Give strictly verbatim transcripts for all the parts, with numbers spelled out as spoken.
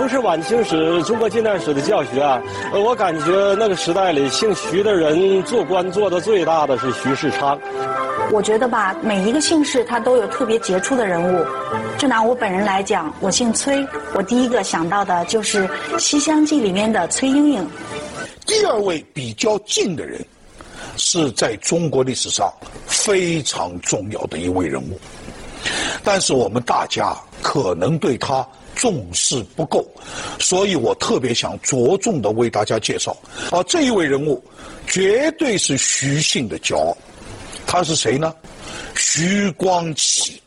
从事晚清史、中国近代史的教学啊，呃，我感觉那个时代里姓徐的人做官做的最大的是徐世昌。 我觉得吧，每一个姓氏他都有特别杰出的人物。就拿我本人来讲，我姓崔，我第一个想到的就是《西厢记》里面的崔莺莺。 第二位比较近的人，是在中国历史上非常重要的一位人物，但是我们大家可能对他重视不够，所以我特别想着重的为大家介绍。啊，这一位人物绝对是徐姓的骄傲。他是谁呢？徐光启。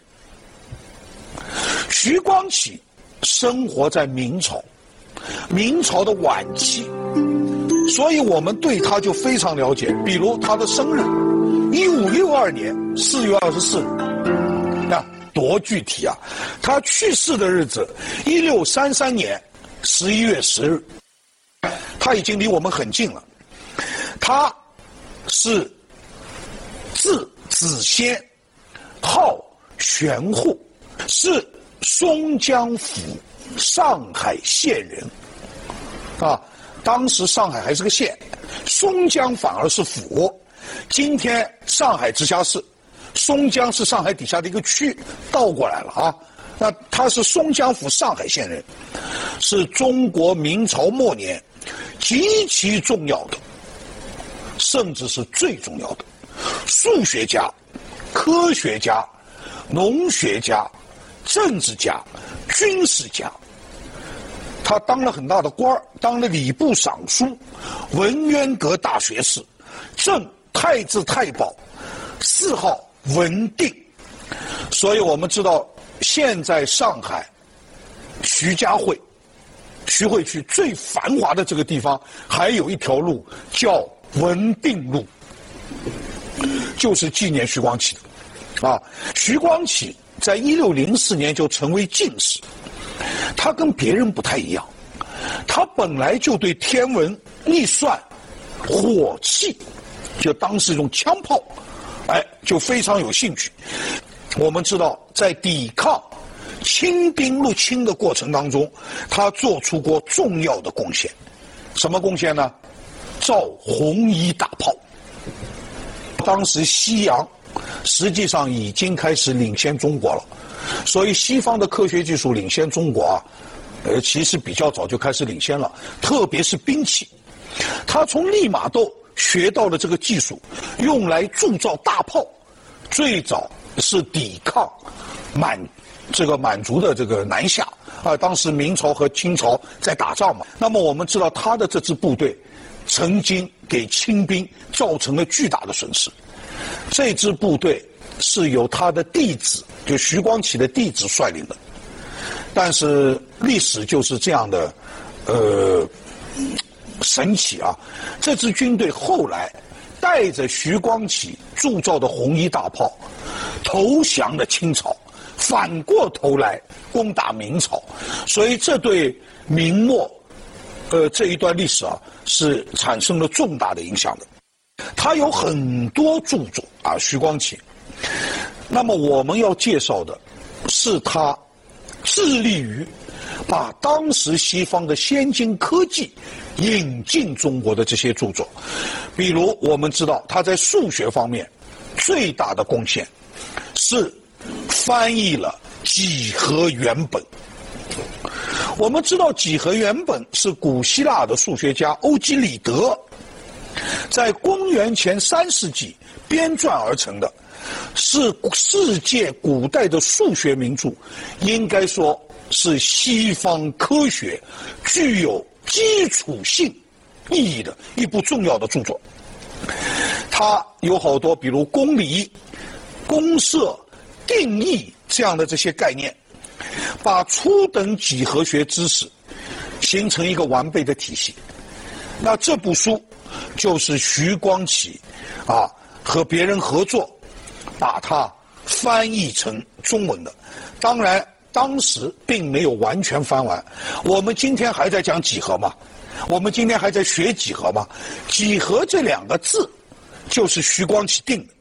徐光启生活在明朝，明朝的晚期，所以我们对他就非常了解。比如他的生日，一五六二年四月二十四日，啊，多具体啊！他去世的日子，一六三三年十一月十日，他已经离我们很近了。他是字子仙，号玄户，是松江府上海县人。啊，当时上海还是个县，松江反而是府。今天上海直辖市，松江是上海底下的一个区，倒过来了啊。那他是松江府上海县人，是中国明朝末年极其重要的，甚至是最重要的数学家、科学家、农学家、政治家、军事家。他当了很大的官儿，当了礼部尚书、文渊阁大学士、正太子太保，谥号文定。所以我们知道，现在上海徐家汇、徐汇区最繁华的这个地方，还有一条路叫文定路，就是纪念徐光启的。啊，徐光启在一六零四年就成为进士。他跟别人不太一样，他本来就对天文、历算、火器，就当时这种枪炮，哎，就非常有兴趣。我们知道，在抵抗清兵入侵的过程当中，他做出过重要的贡献。什么贡献呢？造红衣大炮。当时西洋实际上已经开始领先中国了，所以西方的科学技术领先中国啊，呃，其实比较早就开始领先了，特别是兵器。他从利玛窦学到了这个技术，用来铸造大炮，最早是抵抗满这个满族的这个南下啊。当时明朝和清朝在打仗嘛，那么我们知道他的这支部队曾经给清兵造成了巨大的损失。这支部队是由他的弟子，就徐光启的弟子率领的，但是历史就是这样的，呃，神奇啊！这支军队后来带着徐光启铸造的红衣大炮，投降了清朝，反过头来攻打明朝，所以这对明末，呃，这一段历史啊，是产生了重大的影响的。他有很多著作啊，徐光启。那么我们要介绍的是他致力于把当时西方的先进科技引进中国的这些著作。比如我们知道他在数学方面最大的贡献是翻译了几何原本。我们知道几何原本是古希腊的数学家欧几里得在公元前三世纪编撰而成的，是世界古代的数学名著，应该说是西方科学具有基础性意义的一部重要的著作。它有好多，比如公理、公设、定义这样的这些概念，把初等几何学知识形成一个完备的体系。那这部书就是徐光启啊和别人合作把它翻译成中文的。当然当时并没有完全翻完，我们今天还在讲几何嘛，我们今天还在学几何嘛，几何这两个字就是徐光启定的。